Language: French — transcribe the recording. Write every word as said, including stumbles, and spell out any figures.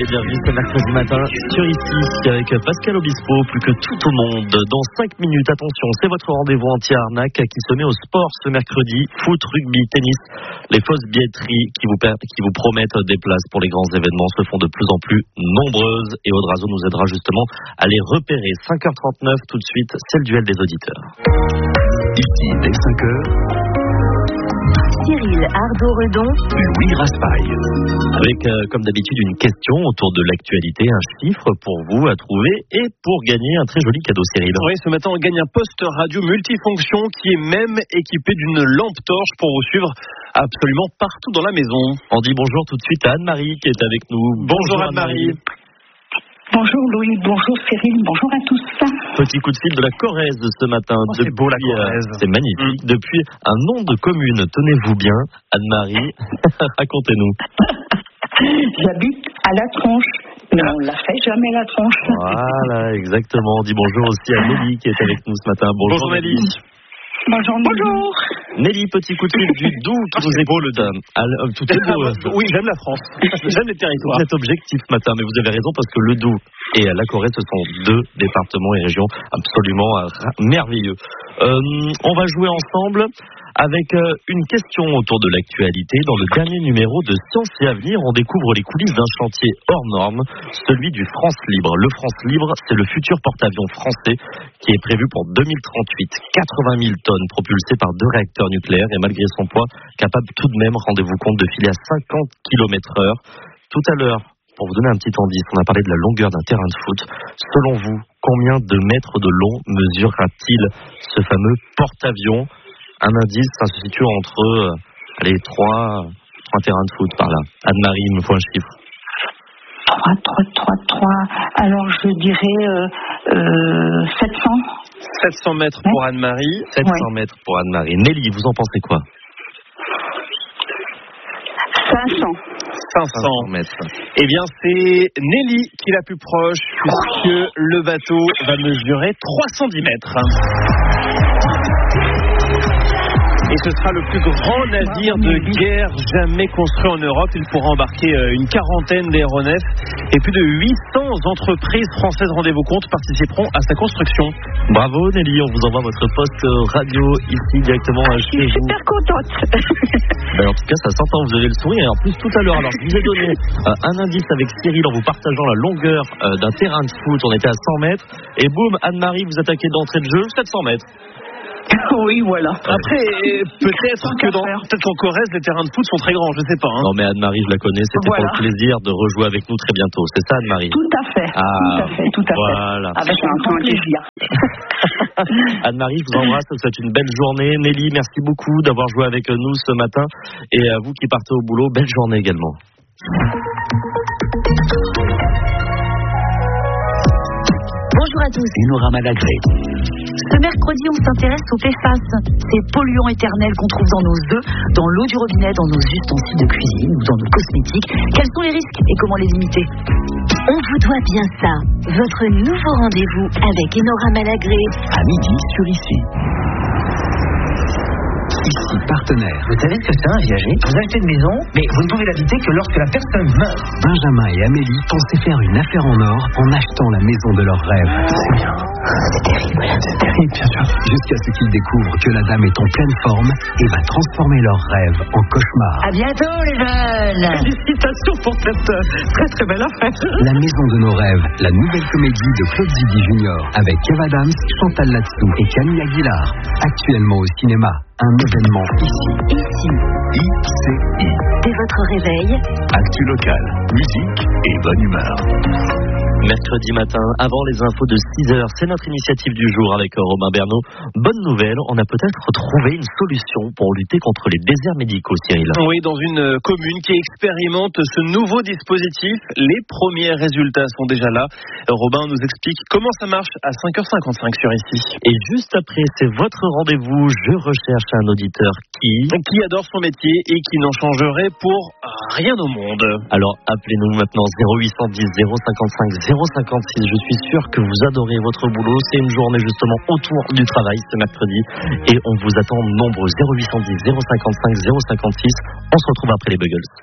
et bienvenue ce mercredi matin sur Ici avec Pascal Obispo, plus que tout au monde. Dans cinq minutes, attention, c'est votre rendez-vous anti-arnaque qui se met au sport ce mercredi. Foot, rugby, tennis, les fausses billetteries qui vous, qui vous promettent des places pour les grands événements se font de plus en plus nombreuses et Audrazo nous aidera justement à les repérer. cinq heures trente-neuf, tout de suite, c'est le duel des auditeurs. Ici, dès cinq heures. Cyril Ardo-Redon, Louis Raspail. Avec, euh, comme d'habitude, une question autour de l'actualité, un chiffre pour vous à trouver et pour gagner un très joli cadeau, Cyril. Oui, ce matin, on gagne un poste radio multifonction qui est même équipé d'une lampe torche pour vous suivre absolument partout dans la maison. On dit bonjour tout de suite à Anne-Marie qui est avec nous. Bonjour, bonjour Anne-Marie. Anne-Marie. Bonjour Louis, bonjour Cyril, bonjour à tous. Petit coup de fil de la Corrèze ce matin. Oh, c'est depuis, beau la Corrèze. Euh, c'est magnifique. Mmh. Depuis un nom de commune, tenez-vous bien, Anne-Marie, racontez-nous. J'habite à La Tronche, mais on ne la fait jamais La Tronche. Voilà, exactement. On dit bonjour aussi à Nelly qui est avec nous ce matin. Bonjour, bonjour Nelly. Bonjour, bonjour. Nelly, petit coup de fil du Doubs qui vous est beau le dame. Alors, tout est beau. Oui, j'aime la France. J'aime les territoires. Vous êtes objectif ce matin, mais vous avez raison parce que le Doubs et la Corrèze, ce sont deux départements et régions absolument merveilleux. Euh, on va jouer ensemble avec euh, une question autour de l'actualité. Dans le dernier numéro de Science et Avenir, on découvre les coulisses d'un chantier hors norme, celui du France Libre. Le France Libre, c'est le futur porte-avions français qui est prévu pour deux mille trente-huit. quatre-vingt mille tonnes propulsées par deux réacteurs nucléaires et malgré son poids, capable tout de même, rendez-vous compte, de filer à cinquante kilomètres heure. Tout à l'heure, pour vous donner un petit indice, on a parlé de la longueur d'un terrain de foot. Selon vous, combien de mètres de long mesurera-t-il ce fameux porte-avions? Un indice, ça se situe entre euh, allez, trois, trois terrains de foot par là. Anne-Marie, il me faut un chiffre. trois, trois, trois, trois. Alors je dirais euh, euh, sept cents. sept cents mètres pour ouais. Anne-Marie. sept cents ouais. mètres pour Anne-Marie. Nelly, vous en pensez quoi? cinq cents. cinq cents mètres. Eh bien, c'est Nelly qui est la plus proche, puisque oh. le bateau va mesurer trois cent dix mètres. Et ce sera le plus grand navire de guerre jamais construit en Europe. Il pourra embarquer une quarantaine d'aéronefs et plus de huit cents entreprises françaises, rendez-vous compte, participeront à sa construction. Bravo Nelly, on vous envoie votre poste radio ici directement à chez vous. Je suis super contente. Ben, en tout cas, ça s'entend, vous avez le sourire. Et en plus, tout à l'heure, alors je vous ai donné euh, un indice avec Cyril en vous partageant la longueur euh, d'un terrain de foot. On était à cent mètres. Et boum, Anne-Marie, vous attaquez d'entrée de jeu, sept cents mètres. Oui, voilà. Après, peut-être que dans peut-être en Corrèze, les terrains de foot sont très grands, je sais pas. Hein. Non, mais Anne-Marie, je la connais, c'était voilà. pour le plaisir de rejouer avec nous très bientôt. C'est ça, Anne-Marie? Tout à fait. Ah, tout à fait, tout à voilà. fait. Avec un grand plaisir. Anne-Marie, je vous embrasse, je vous souhaite une belle journée. Nelly, merci beaucoup d'avoir joué avec nous ce matin. Et à vous qui partez au boulot, belle journée également. Bonjour à tous. Enora Malagré. Ce mercredi, on s'intéresse aux P F A S, ces polluants éternels qu'on trouve dans nos œufs, dans l'eau du robinet, dans nos ustensiles de cuisine ou dans nos cosmétiques. Quels sont les risques et comment les limiter? On vous doit bien ça. Votre nouveau rendez-vous avec Enora Malagré. À midi sur Ici. Ici, partenaire. Vous savez ce que c'est un viager? Vous achetez une maison, mais vous ne pouvez l'habiter que lorsque la personne meurt. Benjamin et Amélie pensaient faire une affaire en or en achetant la maison de leurs rêves. C'est bien. C'est terrible. C'est terrible, bien sûr. Jusqu'à ce qu'ils découvrent que la dame est en pleine forme et va transformer leurs rêves en cauchemar. À bientôt, les jeunes. Félicitations pour cette très très belle affaire. La maison de nos rêves, la nouvelle comédie de Claude Zidi Junior avec Kev Adams, Chantal Latsou et Camille Aguilar. Actuellement au cinéma. Un événement ici. Ici. I C I. Dès votre réveil. Actu local, musique et bonne humeur. Mercredi matin, avant les infos de six heures, c'est notre initiative du jour avec Robin Bernot. Bonne nouvelle, on a peut-être trouvé une solution pour lutter contre les déserts médicaux, Cyril. Oui, dans une commune qui expérimente ce nouveau dispositif, les premiers résultats sont déjà là. Robin nous explique comment ça marche à cinq heures cinquante-cinq sur Ici. Et juste après, c'est votre rendez-vous. Je recherche un auditeur qui... Qui adore son métier et qui n'en changerait pour rien au monde. Alors, appelez-nous maintenant zéro huit cent dix zéro cinquante-cinq zéro cinquante-six. Je suis sûr que vous adorez votre boulot. C'est une journée justement autour du travail ce mercredi. Et on vous attend nombreux. zéro huit cent dix zéro cinquante-cinq zéro cinquante-six. On se retrouve après les Buggles.